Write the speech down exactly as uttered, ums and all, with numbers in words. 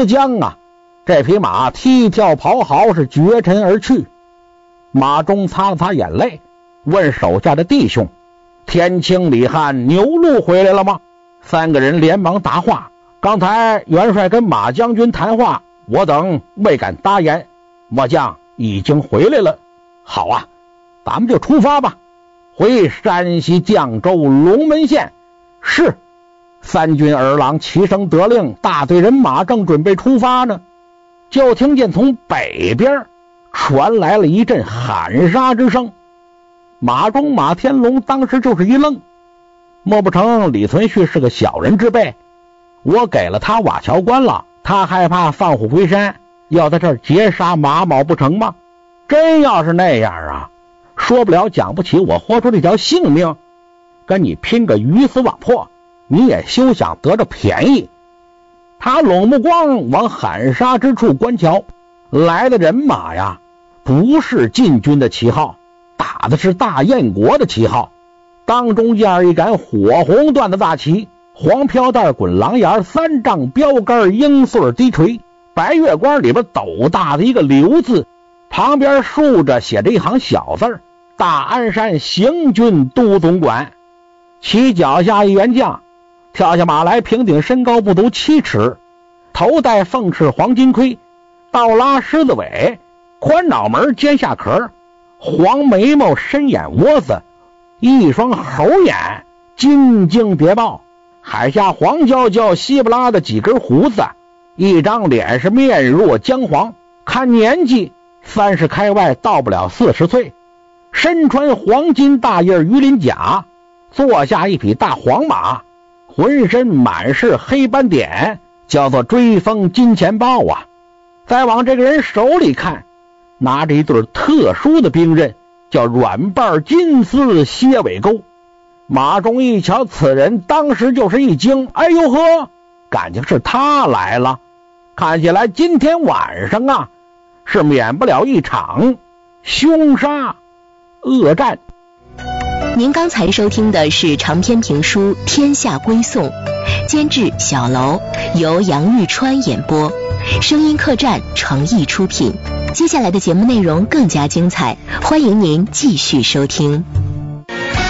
思将啊，这匹马踢跳跑好，是绝尘而去。马忠擦了擦眼泪，问手下的弟兄：天清、李汉、牛鹿回来了吗？三个人连忙答话：刚才元帅跟马将军谈话，我等未敢答言，末将已经回来了。好啊，咱们就出发吧，回山西绛州龙门县。是。三军儿郎齐声得令，大队人马正准备出发呢，就听见从北边传来了一阵喊杀之声。马忠、马天龙当时就是一愣，莫不成李存勖是个小人之辈？我给了他瓦桥关了，他害怕放虎归山，要在这儿截杀马某不成吗？真要是那样啊，说不了讲不起，我豁出这条性命跟你拼个鱼死网破，你也休想得着便宜。他拢目光往喊杀之处观瞧，来的人马呀，不是晋军的旗号，打的是大燕国的旗号。当中间一杆火红缎的大旗，黄飘带滚狼眼，三丈标杆，鹰穗低垂，白月光里边斗大的一个刘字，旁边竖着写着一行小字：大安山行军都总管。旗脚下一员将跳下马来，平顶身高不足七尺，头戴凤翅黄金盔，倒拉狮子尾，宽脑门尖下壳，黄眉毛深眼窝子，一双猴眼金睛谍报，海下黄焦焦稀不拉的几根胡子，一张脸是面若姜黄，看年纪三十开外，到不了四十岁，身穿黄金大叶鱼鳞甲，坐下一匹大黄马，浑身满是黑斑点，叫做追风金钱豹啊。再往这个人手里看，拿着一对特殊的兵刃，叫软瓣金丝蝎尾钩。马忠一瞧此人，当时就是一惊，哎呦呵，感情是他来了。看起来今天晚上啊，是免不了一场凶杀恶战。 您刚才收听的是长篇评书《天下归宋》，监制小楼，由杨玉川演播，声音客栈诚意出品。接下来的节目内容更加精彩，欢迎您继续收听。